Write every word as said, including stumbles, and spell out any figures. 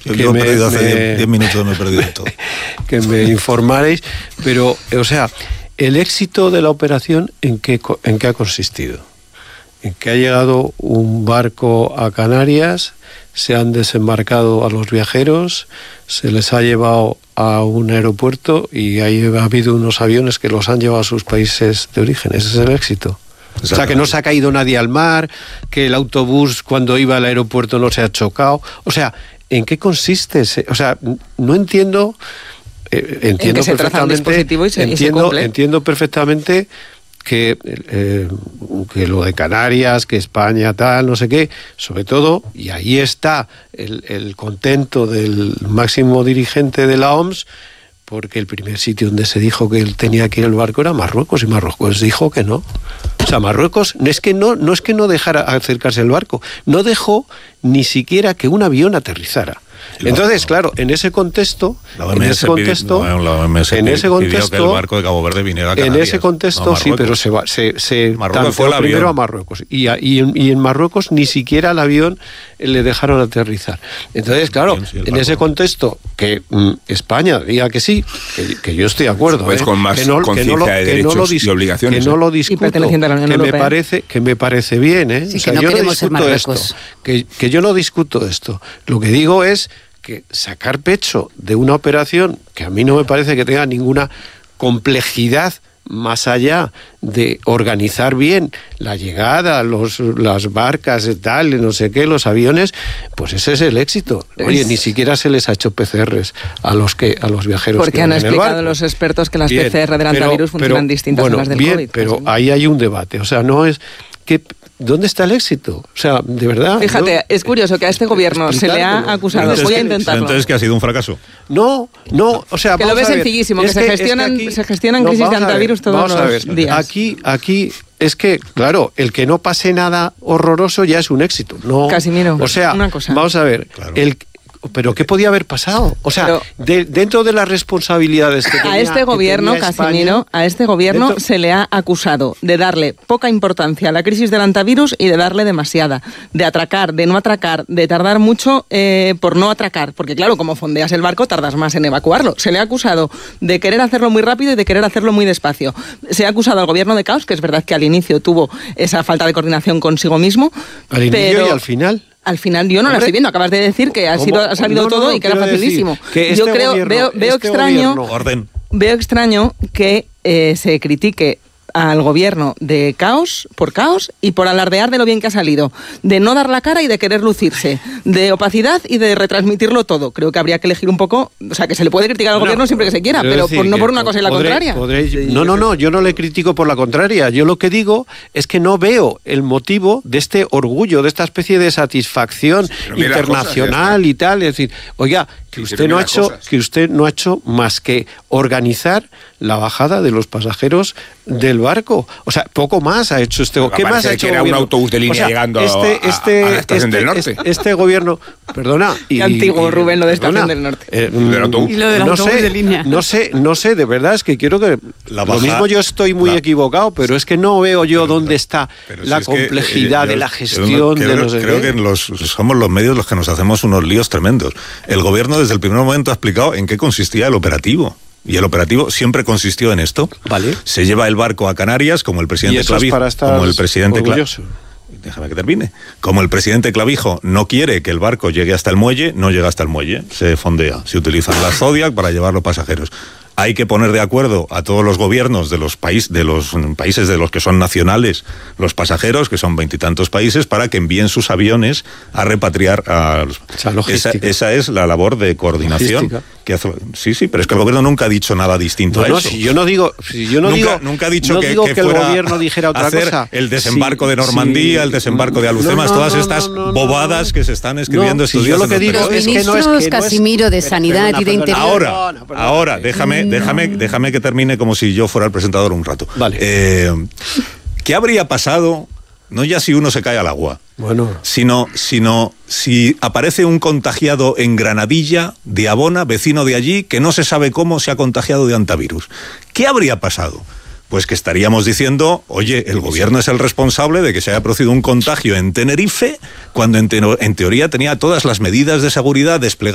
Yo, yo me, he perdido hace diez minutos, me he perdido todo. Que me informarais, pero, o sea, el éxito de la operación, ¿en qué, en qué ha consistido? En que ha llegado un barco a Canarias, se han desembarcado a los viajeros, se les ha llevado a un aeropuerto y ahí ha habido unos aviones que los han llevado a sus países de origen. Ese es el éxito. O sea, que no se ha caído nadie al mar, que el autobús cuando iba al aeropuerto no se ha chocado. O sea, ¿en qué consiste? O sea, no entiendo... Eh, entiendo en que se traza un dispositivo y se, entiendo, y se cumple. Entiendo perfectamente que, eh, que lo de Canarias, que España tal, no sé qué, sobre todo, y ahí está el, el contento del máximo dirigente de la O M S, porque el primer sitio donde se dijo que él tenía que ir el barco era Marruecos, y Marruecos dijo que no. O sea, Marruecos no es que no, no es que no dejara acercarse el barco, no dejó ni siquiera que un avión aterrizara. Entonces, claro, en ese contexto, en ese contexto, pidió, no, la O M S en ese contexto, pidió que el barco de Cabo Verde viniera a Canarias. En ese contexto, no sí, pero se va, se, se fue el primero a Marruecos y, a, y, en, y en Marruecos ni siquiera al avión le dejaron aterrizar. Entonces, claro, sí, en ese contexto que mm, España diga que sí, que, que yo estoy de acuerdo, pues ¿eh? con más que no, conciencia que no lo, de derechos que no lo dis, y obligaciones, que no lo ¿eh? discuto, que me parece que me parece bien, ¿eh? Sí, o sea, que no yo no queremos ser discuto Marruecos. esto, que, que yo no discuto esto. Lo que digo es que sacar pecho de una operación que a mí no me parece que tenga ninguna complejidad más allá de organizar bien la llegada, los, las barcas y tal, no sé qué, los aviones, pues ese es el éxito. Oye, es... ni siquiera se les ha hecho P C Rs a los que a los viajeros. Porque que han en explicado los expertos que las bien, P C R del antivirus funcionan pero, distintas bueno, a las del bien, COVID. Pero pues, ahí hay un debate, o sea, no es que ¿dónde está el éxito? O sea, de verdad. Fíjate, ¿no? Es curioso que a este gobierno se le ha acusado. Entonces, Voy a intentarlo. Entonces, ¿que ha sido un fracaso? No, no, o sea, que lo ves sencillísimo, que, que se gestionan, es que aquí, se gestionan no, crisis de antivirus todos vamos los a ver, días. Aquí, aquí es que, claro, el que no pase nada horroroso ya es un éxito. No, Casimiro, o sea, una cosa. Vamos a ver, claro. el ¿Pero qué podía haber pasado? O sea, de, dentro de las responsabilidades que tenía... A este gobierno, Casimiro, España, a este gobierno dentro... se le ha acusado de darle poca importancia a la crisis del antivirus y de darle demasiada. De atracar, de no atracar, de tardar mucho eh, por no atracar. Porque claro, como fondeas el barco, tardas más en evacuarlo. Se le ha acusado de querer hacerlo muy rápido y de querer hacerlo muy despacio. Se ha acusado al gobierno de caos, que es verdad que al inicio tuvo esa falta de coordinación consigo mismo. Al inicio pero... y al final... Al final yo no Hombre, la estoy viendo, acabas de decir que ha, sido, ha salido no, no, todo no, y que era facilísimo. Que este yo creo, gobierno, veo, veo este extraño, gobierno... Orden. veo extraño que eh, se critique al gobierno de caos, por caos y por alardear de lo bien que ha salido, de no dar la cara y de querer lucirse, de opacidad y de retransmitirlo todo. Creo que habría que elegir un poco, o sea, que se le puede criticar al no, gobierno siempre que se quiera, pero por, no por una cosa y la podré, contraria. Podré, no, no, no, yo no le critico por la contraria. Yo lo que digo es que no veo el motivo de este orgullo, de esta especie de satisfacción internacional cosas, y tal. Es decir, oiga, que usted no ha hecho, cosas. que usted no ha hecho más que organizar la bajada de los pasajeros del barco. O sea, poco más ha hecho este gobierno. ¿Qué más ha hecho que era gobierno? un autobús de línea o sea, llegando este, a, este, a la estación este, del norte. Este, este gobierno, perdona. Y, Qué antiguo, y, Rubén, lo de estación perdona, del norte. Eh, del autobús. Y lo del no autobús sé, de línea. No sé, no sé, de verdad es que quiero que... La baja, lo mismo yo estoy muy la, equivocado, pero es que no veo yo pero, dónde está la si complejidad que, eh, de la gestión yo, de creo, no sé Creo qué. que los, somos los medios los que nos hacemos unos líos tremendos. El gobierno desde el primer momento ha explicado en qué consistía el operativo. Y el operativo siempre consistió en esto. Vale. Se lleva el barco a Canarias, como el presidente Clavijo, como el presidente Clavijo. Déjame que termine. Como el presidente Clavijo no quiere que el barco llegue hasta el muelle, no llega hasta el muelle, se fondea. Se utilizan las Zodiac para llevar los pasajeros. Hay que poner de acuerdo a todos los gobiernos de los, país, de los países de los que son nacionales los pasajeros, que son veintitantos países, para que envíen sus aviones a repatriar a los... O sea, esa, esa es la labor de coordinación. Que hace... Sí, sí, pero es que el gobierno nunca ha dicho nada distinto no, a no, eso. Si yo no digo... Si yo no nunca, digo nunca ha dicho no que, digo que, que fuera el gobierno dijera otra hacer cosa. el desembarco sí, de Normandía, sí. el desembarco de Alucemas, no, no, todas no, estas no, no, bobadas no, que se están escribiendo no, estos si días. Yo lo que digo Los es ministros que no es que Casimiro no es, de Sanidad perdona, y de Interior. Ahora, perdona, perdona, ahora, déjame, no. déjame, déjame que termine como si yo fuera el presentador un rato. Vale. Eh, ¿Qué habría pasado? No ya si uno se cae al agua, bueno. sino, sino si aparece un contagiado en Granadilla, de Abona, vecino de allí, que no se sabe cómo se ha contagiado de antivirus. ¿Qué habría pasado? Pues que estaríamos diciendo, oye, el gobierno es el responsable de que se haya producido un contagio en Tenerife, cuando en, te- en teoría tenía todas las medidas de seguridad desplegadas